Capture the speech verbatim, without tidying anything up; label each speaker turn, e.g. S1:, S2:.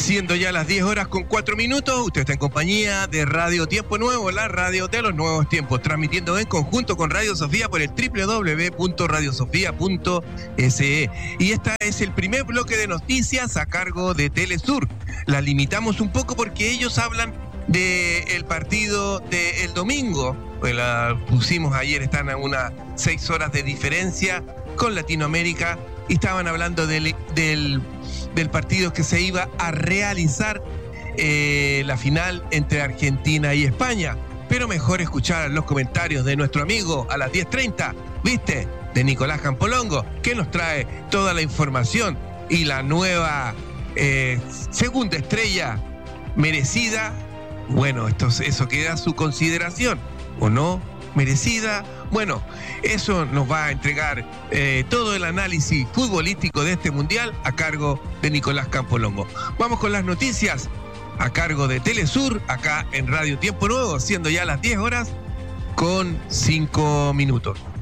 S1: Siendo ya las diez horas con cuatro minutos, usted está en compañía de Radio Tiempo Nuevo, la radio de los nuevos tiempos, transmitiendo en conjunto con Radio Sofía por el doble u doble u doble u punto radio sofía punto ese e. Y este es el primer bloque de noticias a cargo de Telesur. La limitamos un poco porque ellos hablan del partido del domingo. Pues la pusimos ayer, están a unas seis horas de diferencia con Latinoamérica y estaban hablando del... del del partido que se iba a realizar eh, la final entre Argentina y España. Pero mejor escuchar los comentarios de nuestro amigo a las diez treinta, ¿viste? De Nicolás Campolongo, que nos trae toda la información y la nueva eh, segunda estrella merecida. Bueno, esto, eso queda a su consideración, ¿o no? Merecida. Bueno, eso nos va a entregar eh, todo el análisis futbolístico de este mundial a cargo de Nicolás Campolongo. Vamos con las noticias a cargo de Telesur, acá en Radio Tiempo Nuevo, siendo ya las diez horas con cinco minutos.